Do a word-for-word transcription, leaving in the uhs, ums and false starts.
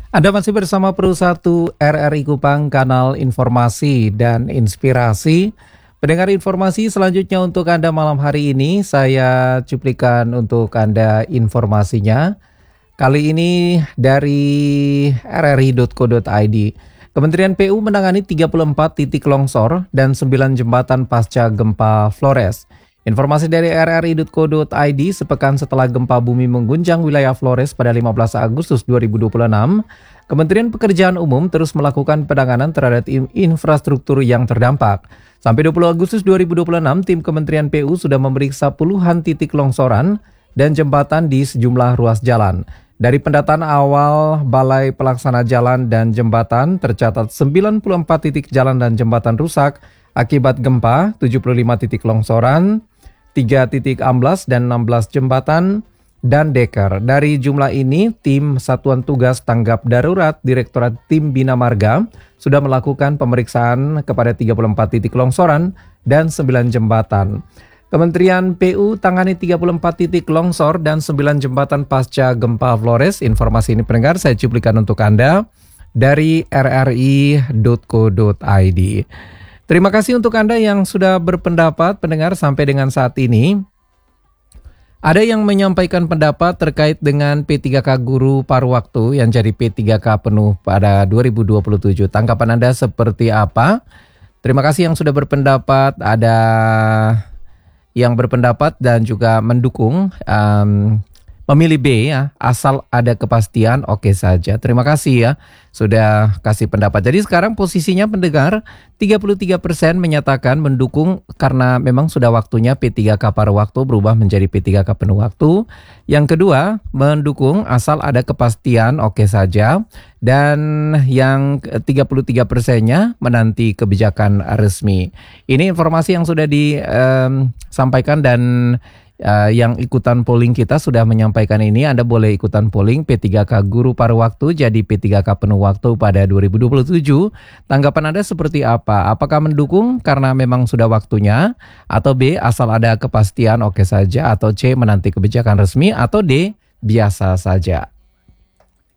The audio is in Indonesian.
Anda masih bersama Pro satu R R I Kupang, kanal informasi dan inspirasi. Pendengar, informasi selanjutnya untuk Anda malam hari ini, saya cuplikan untuk Anda informasinya. Kali ini dari r r i dot co dot i d. Kementerian P U menangani tiga puluh empat titik longsor dan sembilan jembatan pasca gempa Flores. Informasi dari r r i dot co dot i d, sepekan setelah gempa bumi mengguncang wilayah Flores pada lima belas Agustus dua ribu dua puluh enam, Kementerian Pekerjaan Umum terus melakukan penanganan terhadap infrastruktur yang terdampak. Sampai dua puluh Agustus dua ribu dua puluh enam, tim Kementerian P U sudah memeriksa puluhan titik longsoran dan jembatan di sejumlah ruas jalan. Dari pendataan awal Balai Pelaksana Jalan dan Jembatan, tercatat sembilan puluh empat titik jalan dan jembatan rusak akibat gempa, tujuh puluh lima titik longsoran, tiga titik amblas dan enam belas jembatan dan deker. Dari jumlah ini, tim Satuan Tugas Tanggap Darurat Direktorat Tim Bina Marga sudah melakukan pemeriksaan kepada tiga puluh empat titik longsoran dan sembilan jembatan. Kementerian P U tangani tiga puluh empat titik longsor dan sembilan jembatan pasca gempa Flores. Informasi ini pendengar saya cuplikan untuk Anda dari r r i dot co dot i d. Terima kasih untuk Anda yang sudah berpendapat, pendengar, sampai dengan saat ini. Ada yang menyampaikan pendapat terkait dengan P tiga K guru paruh waktu yang jadi P tiga K penuh pada dua ribu dua puluh tujuh. Tanggapan Anda seperti apa? Terima kasih yang sudah berpendapat. Ada yang berpendapat dan juga mendukung um, memilih B ya, asal ada kepastian oke saja. Terima kasih ya sudah kasih pendapat. Jadi sekarang posisinya pendengar tiga puluh tiga persen menyatakan mendukung karena memang sudah waktunya P tiga K paruh waktu berubah menjadi P tiga K penuh waktu. Yang kedua, mendukung asal ada kepastian oke saja. Dan yang tiga puluh tiga persennya menanti kebijakan resmi. Ini informasi yang sudah disampaikan dan Uh, yang ikutan polling kita sudah menyampaikan ini. Anda boleh ikutan polling P tiga K guru paruh waktu jadi P tiga K penuh waktu pada dua ribu dua puluh tujuh. Tanggapan Anda seperti apa? Apakah mendukung karena memang sudah waktunya? Atau B, asal ada kepastian oke saja? Atau C, menanti kebijakan resmi? Atau D, biasa saja?